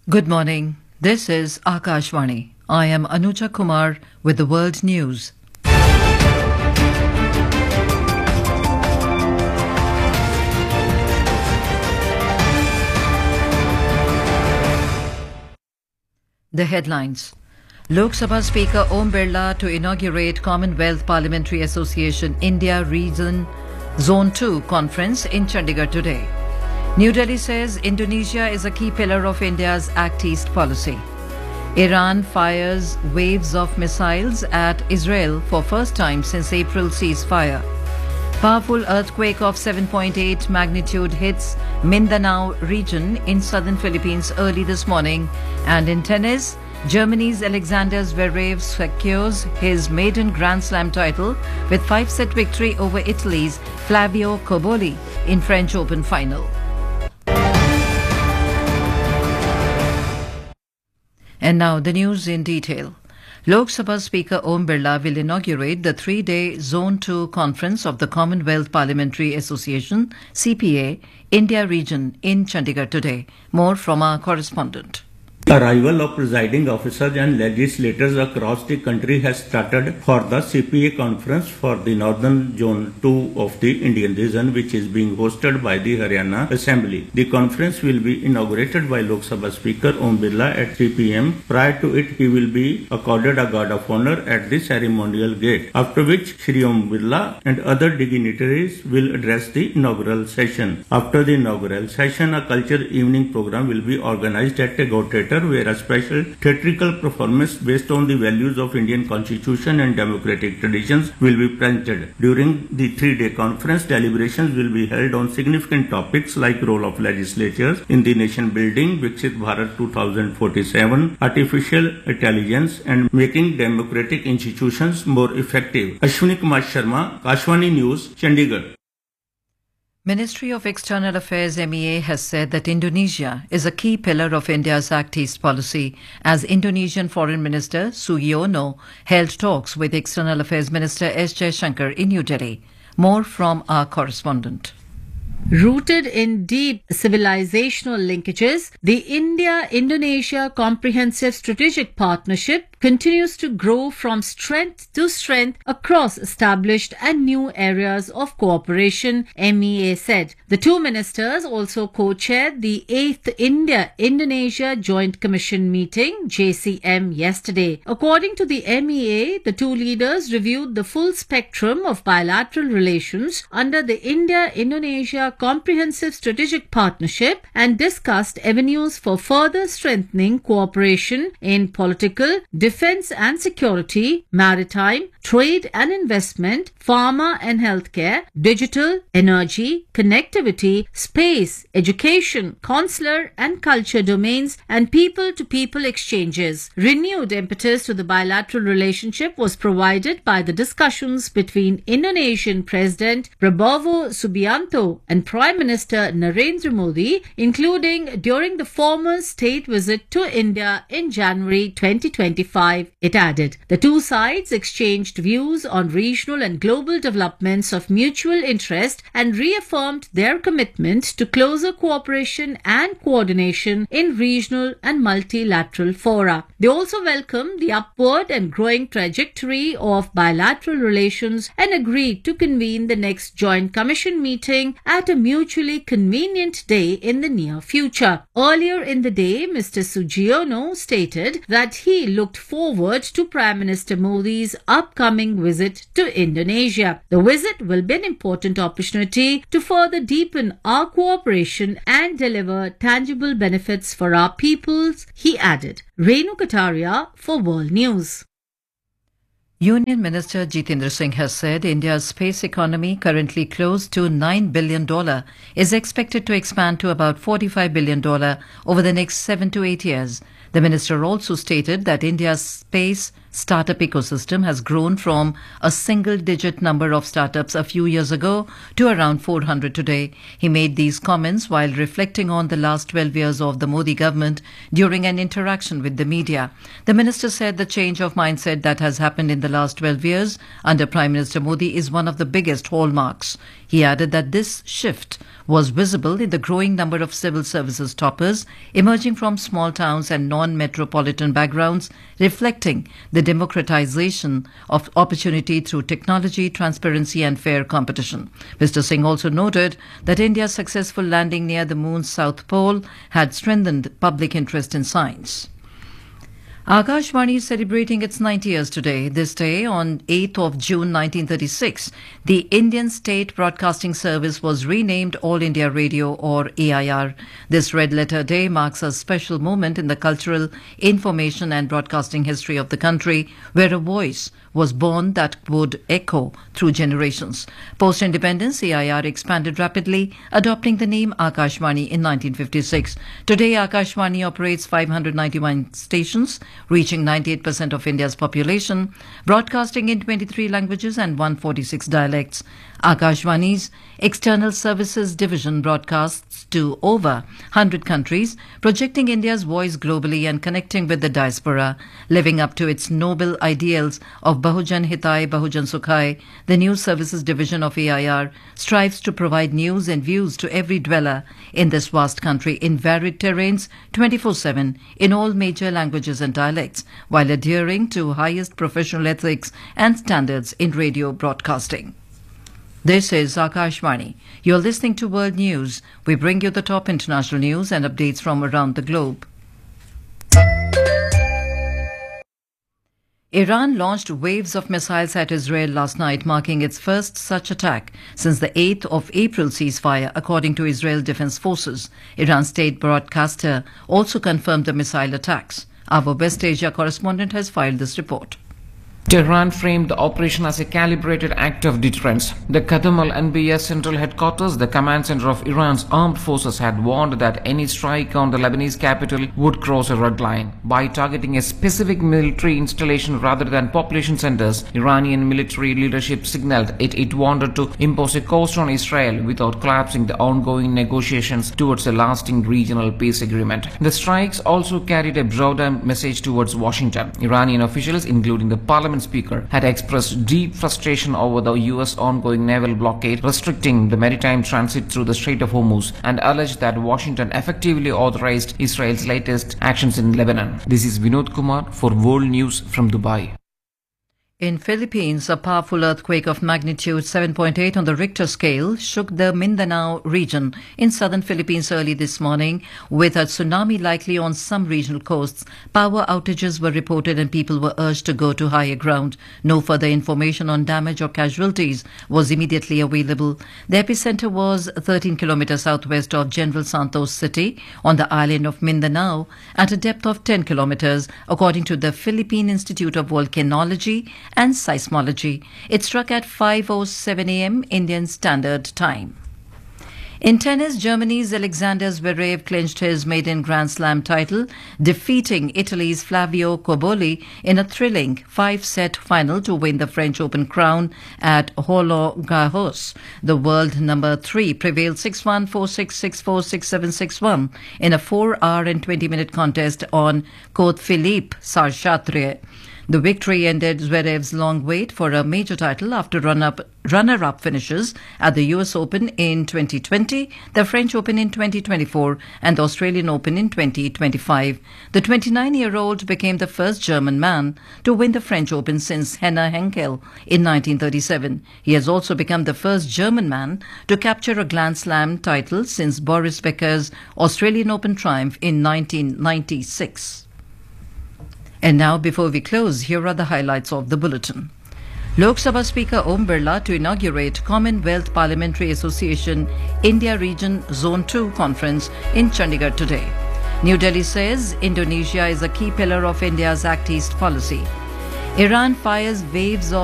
Good morning. This is Akashvani. I am Anuja Kumar with the world news. The headlines. Lok Sabha Speaker Om Birla to inaugurate Commonwealth Parliamentary Association India Region Zone 2 conference in Chandigarh today. New Delhi says Indonesia is a key pillar of India's Act East policy. Iran fires waves of missiles at Israel for first time since April ceasefire. Powerful earthquake of 7.8 magnitude hits Mindanao region in southern Philippines early this morning. And in tennis, Germany's Alexander Zverev secures his maiden Grand Slam title with 5-set victory over Italy's Flavio Cobolli in French Open final. And now the news in detail. Lok Sabha Speaker Om Birla will inaugurate the 3-day Zone 2 conference of the Commonwealth Parliamentary Association, CPA, India region in Chandigarh today. More from our correspondent. Arrival of presiding officers and legislators across the country has started for the CPA conference for the Northern Zone 2 of the Indian region, which is being hosted by the Haryana Assembly. The conference will be inaugurated by Lok Sabha Speaker Om Birla at 3 p.m. Prior to it, he will be accorded a guard of honor at the ceremonial gate, after which Shri Om Birla and other dignitaries will address the inaugural session. After the inaugural session, a culture evening program will be organized at a Go Theatre, where a special theatrical performance based on the values of Indian Constitution and democratic traditions will be presented. During the 3-day conference, deliberations will be held on significant topics like role of legislatures in the nation building, Viksit Bharat 2047, artificial intelligence, and making democratic institutions more effective. Ashwini Kumar Sharma, Akashvani News, Chandigarh. Ministry of External Affairs MEA has said that Indonesia is a key pillar of India's Act East policy as Indonesian Foreign Minister Sugiono held talks with External Affairs Minister S. Jaishankar in New Delhi. More from our correspondent. Rooted in deep civilizational linkages, the India-Indonesia Comprehensive Strategic Partnership continues to grow from strength to strength across established and new areas of cooperation, MEA said. The two ministers also co-chaired the 8th India-Indonesia Joint Commission meeting, JCM, yesterday. According to the MEA, the two leaders reviewed the full spectrum of bilateral relations under the India-Indonesia Comprehensive Strategic Partnership and discussed avenues for further strengthening cooperation in political, defense and security, maritime, trade and investment, pharma and healthcare, digital, energy, connectivity, space, education, consular and culture domains, and people-to-people exchanges. Renewed impetus to the bilateral relationship was provided by the discussions between Indonesian President Prabowo Subianto and Prime Minister Narendra Modi, including during the former's state visit to India in January 2025, it added. The two sides exchanged views on regional and global developments of mutual interest and reaffirmed their commitment to closer cooperation and coordination in regional and multilateral fora. They also welcomed the upward and growing trajectory of bilateral relations and agreed to convene the next Joint Commission meeting at a mutually convenient day in the near future. Earlier in the day, Mr. Sugiono stated that he looked forward to Prime Minister Modi's upcoming visit to Indonesia. The visit will be an important opportunity to further deepen our cooperation and deliver tangible benefits for our peoples, he added. Renu Kataria for World News. Union Minister Jitendra Singh has said India's space economy, currently close to $9 billion, is expected to expand to about $45 billion over the next 7 to 8 years. The minister also stated that India's space startup ecosystem has grown from a single-digit number of startups a few years ago to around 400 today. He made these comments while reflecting on the last 12 years of the Modi government during an interaction with the media. The minister said the change of mindset that has happened in the last 12 years under Prime Minister Modi is one of the biggest hallmarks. He added that this shift was visible in the growing number of civil services toppers emerging from small towns and non-metropolitan backgrounds, reflecting the democratization of opportunity through technology, transparency and fair competition. Mr. Singh also noted that India's successful landing near the moon's south pole had strengthened public interest in science. Akashvani is celebrating its 90 years today. This day, on 8th of June 1936, the Indian State Broadcasting Service was renamed All India Radio or AIR. This Red Letter Day marks a special moment in the cultural, information and broadcasting history of the country, where a voice was born that would echo through generations. Post-independence, AIR expanded rapidly, adopting the name Akashvani in 1956. Today, Akashvani operates 591 stations, reaching 98% of India's population, broadcasting in 23 languages and 146 dialects. Akashvani's External Services Division broadcasts to over 100 countries, projecting India's voice globally and connecting with the diaspora. Living up to its noble ideals of Bahujan Hitai, Bahujan Sukhai, the News Services Division of AIR strives to provide news and views to every dweller in this vast country in varied terrains 24/7 in all major languages and dialects, while adhering to highest professional ethics and standards in radio broadcasting. This is Akashvani. You're listening to World News. We bring you the top international news and updates from around the globe. Iran launched waves of missiles at Israel last night, marking its first such attack since the 8th of April ceasefire, according to Israel Defense Forces. Iran's state broadcaster also confirmed the missile attacks. Our West Asia correspondent has filed this report. Tehran framed the operation as a calibrated act of deterrence. The Qatam al-Anbiya Central Headquarters, the command center of Iran's armed forces, had warned that any strike on the Lebanese capital would cross a red line. By targeting a specific military installation rather than population centers, Iranian military leadership signaled it wanted to impose a cost on Israel without collapsing the ongoing negotiations towards a lasting regional peace agreement. The strikes also carried a broader message towards Washington. Iranian officials, including the parliament speaker, had expressed deep frustration over the U.S. ongoing naval blockade restricting the maritime transit through the Strait of Hormuz, and alleged that Washington effectively authorized Israel's latest actions in Lebanon. This is Vinod Kumar for World News from Dubai. In Philippines, a powerful earthquake of magnitude 7.8 on the Richter scale shook the Mindanao region in southern Philippines early this morning, with a tsunami likely on some regional coasts. Power outages were reported and people were urged to go to higher ground. No further information on damage or casualties was immediately available. The epicenter was 13 kilometers southwest of General Santos City on the island of Mindanao at a depth of 10 kilometers, according to the Philippine Institute of Volcanology and Seismology. It struck at 5:07 a.m. Indian Standard Time. In tennis, Germany's Alexander Zverev clinched his maiden Grand Slam title, defeating Italy's Flavio Cobolli in a thrilling 5-set final to win the French Open crown at Roland Garros. The world number 3 prevailed 6-1, 4-6, 6-4, 6-7, 6-1 in a 4-hour and 20-minute contest on Côte Philippe Sarchatre. The victory ended Zverev's long wait for a major title after runner-up finishes at the US Open in 2020, the French Open in 2024 and the Australian Open in 2025. The 29-year-old became the first German man to win the French Open since Henner Henkel in 1937. He has also become the first German man to capture a Grand Slam title since Boris Becker's Australian Open triumph in 1996. And now, before we close, here are the highlights of the bulletin. Lok Sabha Speaker Om Birla to inaugurate Commonwealth Parliamentary Association India Region Zone 2 Conference in Chandigarh today. New Delhi says Indonesia is a key pillar of India's Act East policy. Iran fires waves of